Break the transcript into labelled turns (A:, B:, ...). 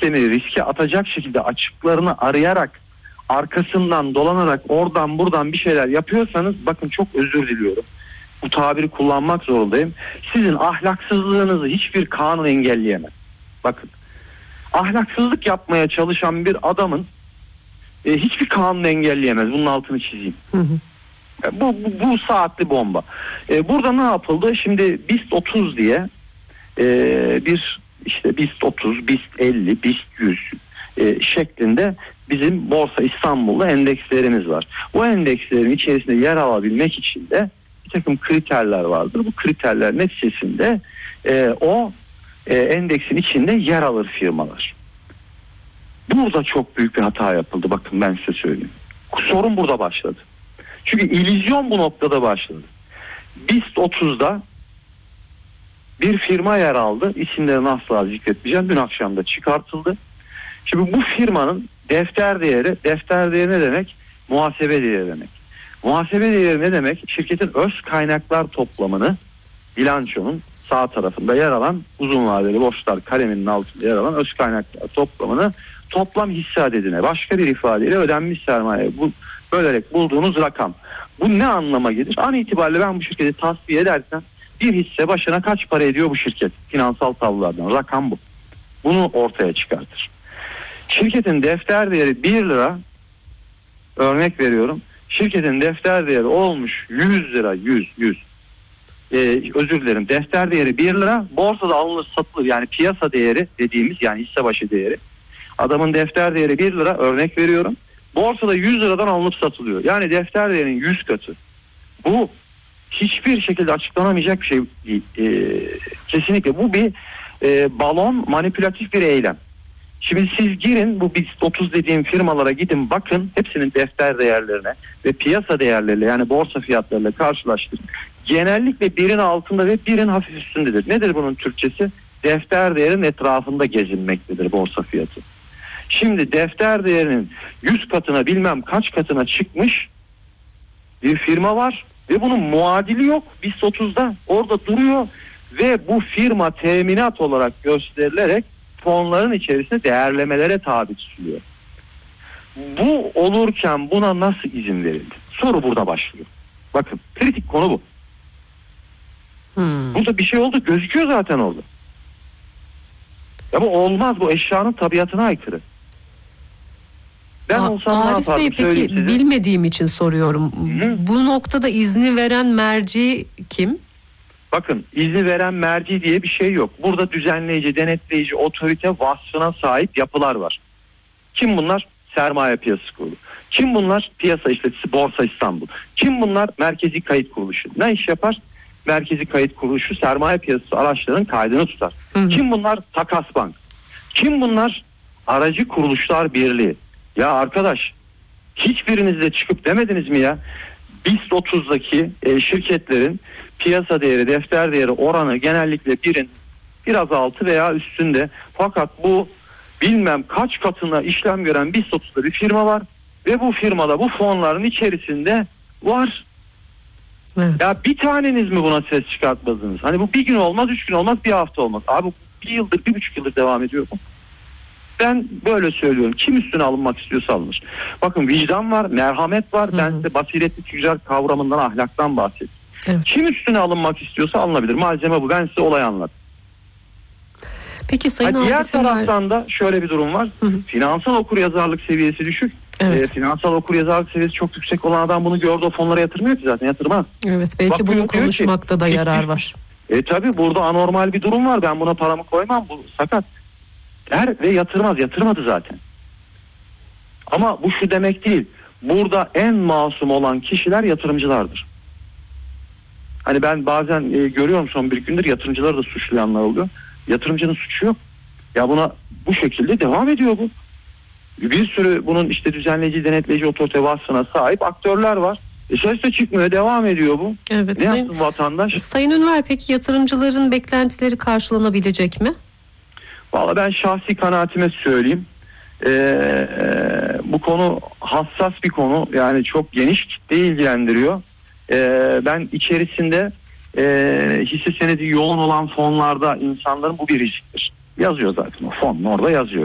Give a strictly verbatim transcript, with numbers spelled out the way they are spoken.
A: sistemi riske atacak şekilde açıklarını arayarak, arkasından dolanarak oradan buradan bir şeyler yapıyorsanız bakın çok özür diliyorum. Bu tabiri kullanmak zorundayım. Sizin ahlaksızlığınızı hiçbir kanun engelleyemez. Bakın, ahlaksızlık yapmaya çalışan bir adamın e, hiçbir kanun engelleyemez. Bunun altını çizeyim. Hı hı. Bu, bu, bu saatli bomba. E, burada ne yapıldı? Şimdi BIST otuz diye e, bir işte BIST otuz, BIST elli, BIST yüz e, şeklinde bizim Borsa İstanbul'da endekslerimiz var. Bu endekslerin içerisinde yer alabilmek için de bir takım kriterler vardır. Bu kriterler neticesinde e, o e, endeksin içinde yer alır firmalar. Burada çok büyük bir hata yapıldı. Bakın ben size söyleyeyim. Sorun burada başladı. Çünkü illüzyon bu noktada başladı. BIST otuzda bir firma yer aldı. İsimlerini asla zikretmeyeceğim. Dün akşam da çıkartıldı. Şimdi bu firmanın defter değeri, defter değeri ne demek? Muhasebe değeri demek. Muhasebe değeri ne demek? Şirketin öz kaynaklar toplamını, bilançonun sağ tarafında yer alan uzun vadeli borçlar kaleminin altında yer alan öz kaynaklar toplamını toplam hisse adedine, başka bir ifadeyle ödenmiş sermaye bu bölerek bulduğunuz rakam. Bu ne anlama gelir? An itibariyle ben bu şirketi tasfiye edersem bir hisse başına kaç para ediyor bu şirket? Finansal tablolardan rakam bu. Bunu ortaya çıkartır. Şirketin defter değeri bir lira, örnek veriyorum. Şirketin defter değeri olmuş yüz lira, yüz, yüz. Ee, özür dilerim. Defter değeri bir lira, borsada alınır satılır. Yani piyasa değeri dediğimiz, yani hisse başı değeri. Adamın defter değeri bir lira, örnek veriyorum. Borsada yüz liradan alınıp satılıyor. Yani defter değerinin yüz katı. Bu hiçbir şekilde açıklanamayacak bir şey değil. Ee, kesinlikle bu bir e, balon, manipülatif bir eylem. Şimdi siz girin bu BIST otuz dediğim firmalara gidin bakın, hepsinin defter değerlerine ve piyasa değerleriyle, yani borsa fiyatlarıyla karşılaştırın. Genellikle birin altında ve birin hafif üstündedir. Nedir bunun Türkçesi? Defter değerinin etrafında gezinmektedir borsa fiyatı. Şimdi defter değerinin yüz katına, bilmem kaç katına çıkmış bir firma var ve bunun muadili yok. BIST otuzda orada duruyor ve bu firma teminat olarak gösterilerek fonların içerisinde değerlemelere tabi tutuluyor. Bu olurken buna nasıl izin verildi? Soru burada başlıyor. Bakın, kritik konu bu. Hmm. Burada bir şey oldu, gözüküyor zaten orada. Ya bu olmaz, bu eşyanın tabiatına aykırı. Ben
B: A-
A: olsam
B: Arif
A: ne yapardım?
B: Bey, peki
A: size.
B: Bilmediğim için soruyorum. Hı. Bu noktada izni veren merci kim?
A: Bakın, izni veren merci diye bir şey yok. Burada düzenleyici, denetleyici, otorite vasfına sahip yapılar var. Kim bunlar? Sermaye Piyasası Kurulu. Kim bunlar? Piyasa İşleticisi Borsa İstanbul. Kim bunlar? Merkezi Kayıt Kuruluşu. Ne iş yapar? Merkezi Kayıt Kuruluşu sermaye piyasası araçlarının kaydını tutar. Hı hı. Kim bunlar? Takas Bank. Kim bunlar? Aracı Kuruluşlar Birliği. Ya arkadaş, hiçbiriniz de çıkıp demediniz mi ya? BIST otuzdaki e, şirketlerin piyasa değeri, defter değeri oranı genellikle birin biraz altı veya üstünde. Fakat bu bilmem kaç katına işlem gören BIST otuzda bir firma var ve bu firmada bu fonların içerisinde var. Evet. Ya bir taneniz mi buna ses çıkartmadınız? Hani bu bir gün olmaz, üç gün olmaz, bir hafta olmaz. Abi bir yıldır, bir buçuk yıldır devam ediyor bu. Ben böyle söylüyorum. Kim üstüne alınmak istiyorsa alınır. Bakın, vicdan var, merhamet var. Hı hı. Ben size basiretli tüccar kavramından, ahlaktan bahsettim. Evet. Kim üstüne alınmak istiyorsa alınabilir. Malzeme bu. Ben size olayı anlattım.
B: Peki Sayın
A: ha, diğer
B: Arif'in
A: taraftan da şöyle bir durum var. Hı hı. Finansal okuryazarlık seviyesi düşük. Evet. E, finansal okuryazarlık seviyesi çok yüksek olan adam bunu gördü, o fonlara yatırmıyor ki zaten, yatırmaz.
B: Evet, belki Bak, bunu konuşmakta ki, da yarar var.
A: E tabi burada anormal bir durum var. Ben buna paramı koymam, bu sakat. Der ve yatırmaz, yatırmadı zaten. Ama bu şu demek değil. Burada en masum olan kişiler yatırımcılardır. Hani ben bazen e, görüyorum son bir gündür yatırımcıları da suçlayanlar oluyor. Yatırımcının suçu yok. Ya buna bu şekilde devam ediyor bu. Bir sürü bunun işte düzenleyici, denetleyici otorite vasfına sahip aktörler var. E ses de çıkmıyor, devam ediyor bu.
B: Evet,
A: ne
B: sayın,
A: yapsın vatandaş?
B: Sayın Ünver, peki yatırımcıların beklentileri karşılanabilecek mi?
A: Vallahi ben şahsi kanaatime söyleyeyim. Ee, bu konu hassas bir konu. Yani çok geniş kitleyi ilgilendiriyor. Ee, ben içerisinde e, hisse senedi yoğun olan fonlarda insanların bu bir risktir. Yazıyor zaten, o fonun orada yazıyor.